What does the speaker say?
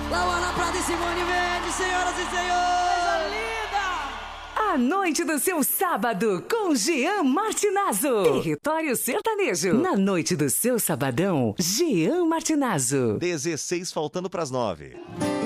Lauana Prata e Simone Mendes, senhoras e senhores. Coisa linda! A noite do seu sábado com Jean Martinazzo. Território Sertanejo. Na noite do seu sabadão, Jean Martinazzo. 16 faltando pras 9.